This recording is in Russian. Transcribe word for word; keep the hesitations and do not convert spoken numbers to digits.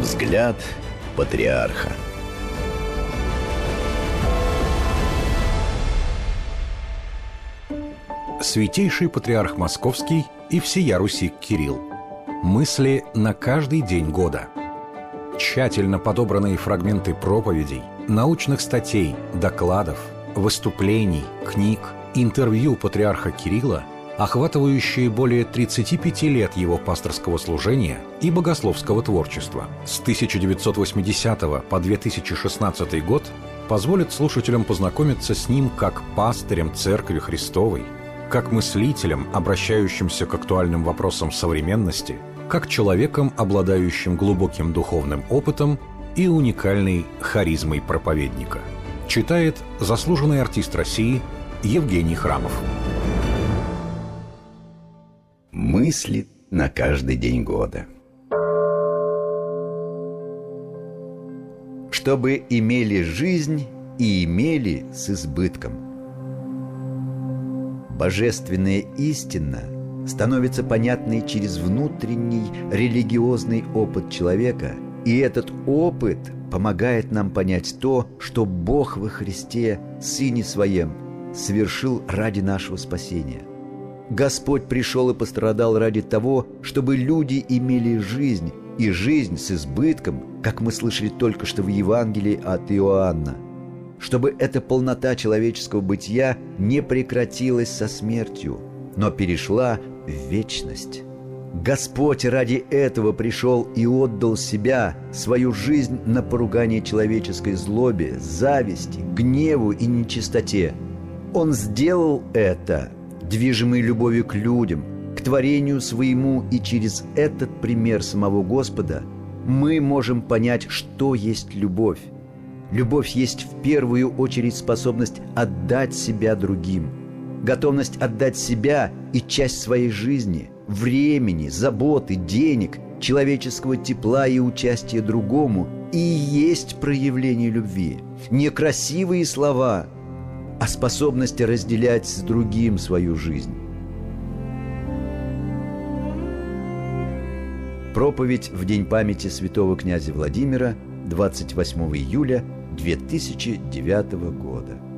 Взгляд патриарха. Святейший патриарх Московский и всея Руси Кирилл. Мысли на каждый день года. Тщательно подобранные фрагменты проповедей, научных статей, докладов, выступлений, книг, интервью патриарха Кирилла, охватывающие более тридцати пяти лет его пасторского служения и богословского творчества с тысяча девятьсот восьмидесятого по две тысячи шестнадцатый год, позволят слушателям познакомиться с ним как пастырем Церкви Христовой, как мыслителем, обращающимся к актуальным вопросам современности, как человеком, обладающим глубоким духовным опытом и уникальной харизмой проповедника. Читает заслуженный артист России Евгений Храмов. Мысли на каждый день года. Чтобы имели жизнь и имели с избытком. Божественная истина становится понятной через внутренний религиозный опыт человека, и этот опыт помогает нам понять то, что Бог во Христе, Сыне Своем, совершил ради нашего спасения. Господь пришел и пострадал ради того, чтобы люди имели жизнь, и жизнь с избытком, как мы слышали только что в Евангелии от Иоанна, чтобы эта полнота человеческого бытия не прекратилась со смертью, но перешла в вечность. Господь ради этого пришел и отдал себя, свою жизнь на поругание человеческой злобе, зависти, гневу и нечистоте. Он сделал это, движимый любовью к людям, к творению своему, и через этот пример самого Господа мы можем понять, что есть любовь. Любовь есть в первую очередь способность отдать себя другим, готовность отдать себя и часть своей жизни, времени, заботы, денег, человеческого тепла и участия другому и есть проявление любви. Не красивые слова, а способность разделять с другим свою жизнь. Проповедь в день памяти святого князя Владимира, двадцать восьмого июля две тысячи девятого года.